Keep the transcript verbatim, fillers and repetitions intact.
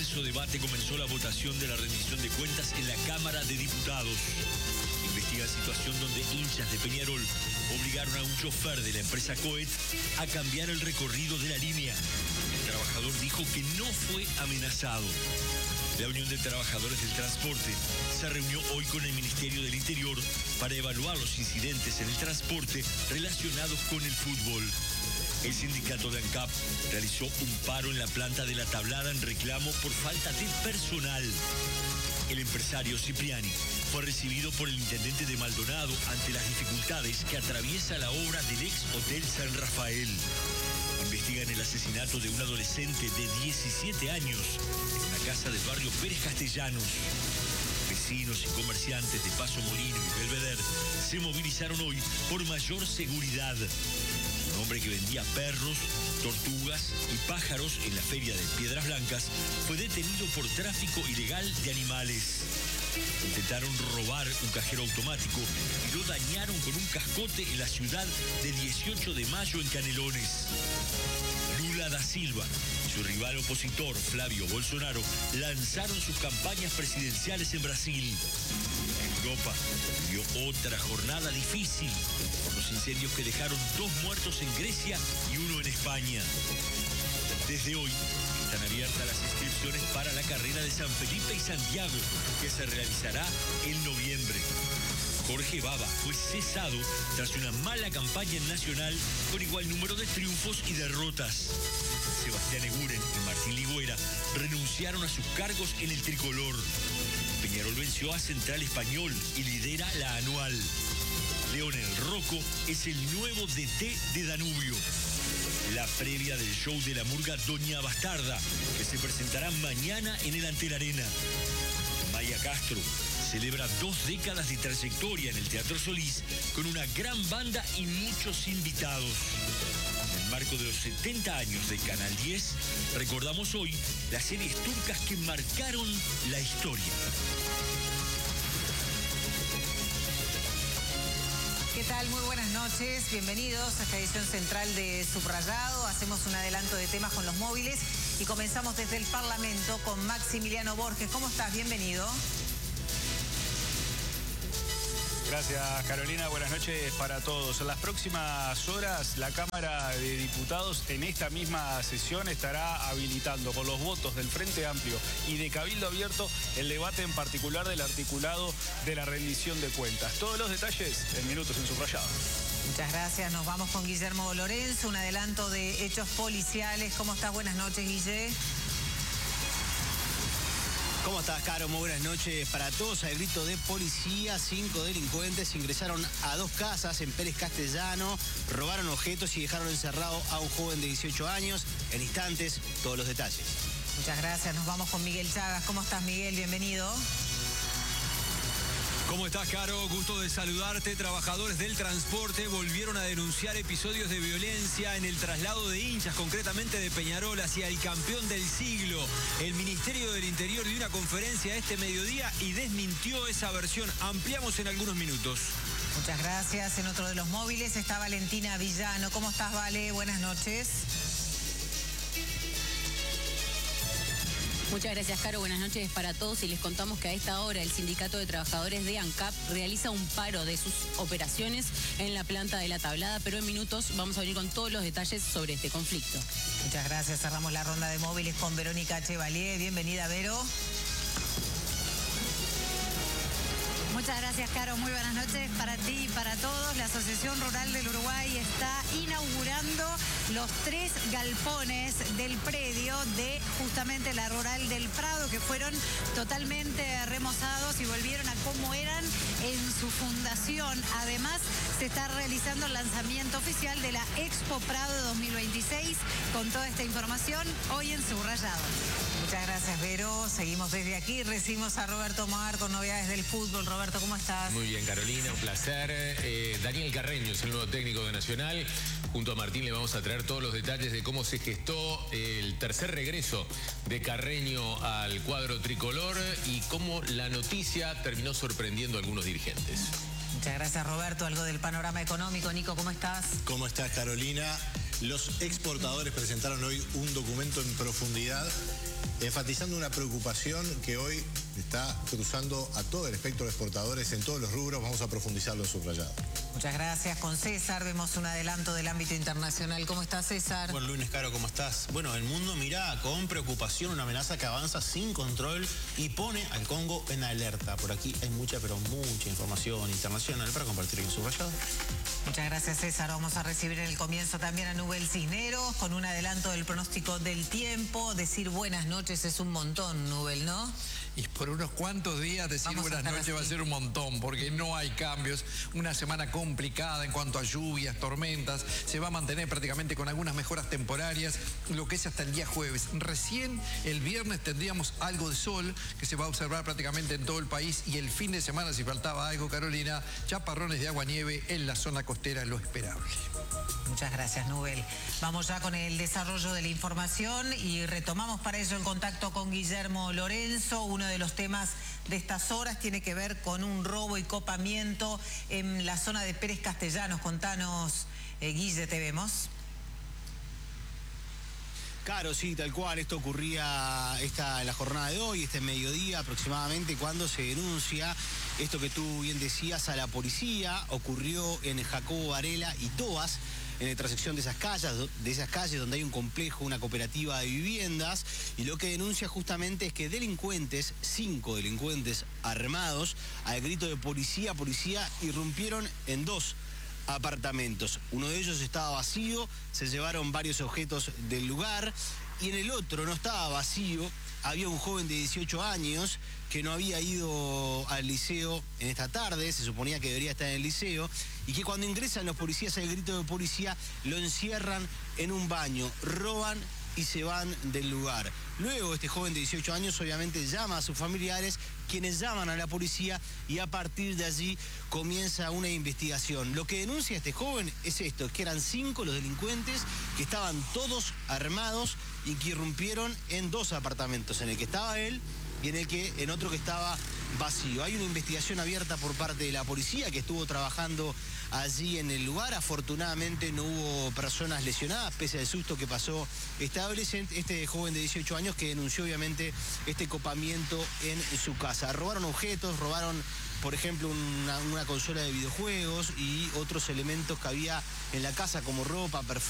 intenso debate comenzó la votación de la rendición de cuentas en la Cámara de Diputados. Investiga situación donde hinchas de Peñarol obligaron a un chofer de la empresa Coet a cambiar el recorrido de la línea. El trabajador dijo que no fue amenazado. La Unión de Trabajadores del Transporte se reunió hoy con el Ministerio del Interior para evaluar los incidentes en el transporte relacionados con el fútbol. El sindicato de ANCAP realizó un paro en la planta de La Tablada en reclamo por falta de personal. El empresario Cipriani fue recibido por el intendente de Maldonado ante las dificultades que atraviesa la obra del ex Hotel San Rafael. Investigan el asesinato de un adolescente de diecisiete años en una casa del barrio Pérez Castellanos. Vecinos y comerciantes de Paso Molino y Belvedere se movilizaron hoy por mayor seguridad. Un hombre que vendía perros, tortugas y pájaros en la feria de Piedras Blancas fue detenido por tráfico ilegal de animales. Intentaron robar un cajero automático y lo dañaron con un cascote en la ciudad de dieciocho de mayo en Canelones. Lula da Silva y su rival opositor Flavio Bolsonaro lanzaron sus campañas presidenciales en Brasil. Europa vivió otra jornada difícil por los incendios que dejaron dos muertos en Grecia y uno en España. Desde hoy están abiertas las inscripciones para la carrera de San Felipe y Santiago, que se realizará en noviembre. Jorge Baba fue cesado tras una mala campaña en Nacional con igual número de triunfos y derrotas. Sebastián Eguren y Martín Ligüera renunciaron a sus cargos en el tricolor. Peñarol venció a Central Español y lidera la anual. Leonel Rocco es el nuevo D T de Danubio. La previa del show de la murga Doña Bastarda, que se presentará mañana en el Antel Arena. Maya Castro celebra dos décadas de trayectoria en el Teatro Solís con una gran banda y muchos invitados. En el marco de los setenta años de Canal diez, recordamos hoy las series turcas que marcaron la historia. ¿Qué tal? Muy buenas noches. Bienvenidos a esta edición central de Subrayado. Hacemos un adelanto de temas con los móviles y comenzamos desde el Parlamento con Maximiliano Borges. ¿Cómo estás? Bienvenido. Gracias, Carolina. Buenas noches para todos. En las próximas horas, la Cámara de Diputados en esta misma sesión estará habilitando con los votos del Frente Amplio y de Cabildo Abierto el debate en particular del articulado de la rendición de cuentas. Todos los detalles en minutos en Subrayado. Muchas gracias. Nos vamos con Guillermo Lorenzo, un adelanto de hechos policiales. ¿Cómo estás? Buenas noches, Guille. ¿Cómo estás, Caro? Muy buenas noches para todos. Al grito de policía, cinco delincuentes ingresaron a dos casas en Pérez Castellano, robaron objetos y dejaron encerrado a un joven de dieciocho años. En instantes, todos los detalles. Muchas gracias. Nos vamos con Miguel Chagas. ¿Cómo estás, Miguel? Bienvenido. ¿Cómo estás, Caro? Gusto de saludarte. Trabajadores del transporte volvieron a denunciar episodios de violencia en el traslado de hinchas, concretamente de Peñarol, hacia el campeón del siglo. El Ministerio del Interior dio una conferencia este mediodía y desmintió esa versión. Ampliamos en algunos minutos. Muchas gracias. En otro de los móviles está Valentina Villano. ¿Cómo estás, Vale? Buenas noches. Muchas gracias, Caro. Buenas noches para todos y les contamos que a esta hora el Sindicato de Trabajadores de ANCAP realiza un paro de sus operaciones en la planta de La Tablada, pero en minutos vamos a venir con todos los detalles sobre este conflicto. Muchas gracias. Cerramos la ronda de móviles con Verónica Chevalier. Bienvenida, Vero. Muchas gracias, Caro. Muy buenas noches para ti y para todos. La Asociación Rural del Uruguay está inaugurando los tres galpones del predio de justamente la Rural del Prado, que fueron totalmente remozados y volvieron a como eran en su fundación. Además, se está realizando el lanzamiento oficial de la Expo Prado dos mil veintiséis. Con toda esta información, hoy en Subrayado. Muchas gracias, Vero. Seguimos desde aquí. Recibimos a Roberto Moar con novedades del fútbol. Roberto, ¿cómo estás? Muy bien, Carolina, un placer. Eh, Daniel Carreño es el nuevo técnico de Nacional. Junto a Martín le vamos a traer todos los detalles de cómo se gestó el tercer regreso de Carreño al cuadro tricolor y cómo la noticia terminó sorprendiendo a algunos dirigentes. Muchas gracias, Roberto. Algo del panorama económico. Nico, ¿cómo estás? ¿Cómo estás, Carolina? Los exportadores presentaron hoy un documento en profundidad, enfatizando una preocupación que hoy está cruzando a todo el espectro de exportadores en todos los rubros. Vamos a profundizarlo en Subrayado. Muchas gracias. Con César vemos un adelanto del ámbito internacional. ¿Cómo estás, César? Buen lunes, Caro, ¿cómo estás? Bueno, el mundo mira con preocupación una amenaza que avanza sin control y pone al Congo en alerta. Por aquí hay mucha, pero mucha información internacional para compartir en Subrayado. Muchas gracias, César. Vamos a recibir en el comienzo también a Nubel Cisneros con un adelanto del pronóstico del tiempo. Decir buenas noches es un montón, Nubel, ¿no? Y por unos cuantos días decir Vamos buenas noches así. va a ser un montón, porque no hay cambios. Una semana complicada en cuanto a lluvias, tormentas. Se va a mantener prácticamente con algunas mejoras temporarias, lo que es hasta el día jueves. Recién el viernes tendríamos algo de sol, que se va a observar prácticamente en todo el país. Y el fin de semana, si faltaba algo, Carolina, chaparrones de agua-nieve en la zona costera, lo esperable. Muchas gracias, Nubel. Vamos ya con el desarrollo de la información y retomamos para ello el contacto con Guillermo Lorenzo. Uno de los temas de estas horas tiene que ver con un robo y copamiento en la zona de Pérez Castellanos. Contanos, eh, Guille, te vemos. Claro, sí, tal cual. Esto ocurría esta, en la jornada de hoy, este mediodía aproximadamente, cuando se denuncia esto que tú bien decías a la policía. Ocurrió en Jacobo Varela y Tobas, en la intersección de esas calles, de esas calles donde hay un complejo, una cooperativa de viviendas, y lo que denuncia justamente es que delincuentes, cinco delincuentes armados, al grito de policía, policía, irrumpieron en dos apartamentos. Uno de ellos estaba vacío, se llevaron varios objetos del lugar, y en el otro no estaba vacío, había un joven de dieciocho años que no había ido al liceo en esta tarde, se suponía que debería estar en el liceo, y que cuando ingresan los policías al grito de policía, lo encierran en un baño, roban y se van del lugar. Luego este joven de dieciocho años obviamente llama a sus familiares, quienes llaman a la policía, y a partir de allí comienza una investigación. Lo que denuncia este joven es esto, es que eran cinco los delincuentes que estaban todos armados y que irrumpieron en dos apartamentos, en el que estaba él y en el que en otro que estaba vacío. Hay una investigación abierta por parte de la policía que estuvo trabajando allí en el lugar. Afortunadamente no hubo personas lesionadas, pese al susto que pasó este adolescente, este joven de dieciocho años, que denunció obviamente este copamiento en su casa. Robaron objetos, robaron, por ejemplo, una, una consola de videojuegos y otros elementos que había en la casa, como ropa, perfume.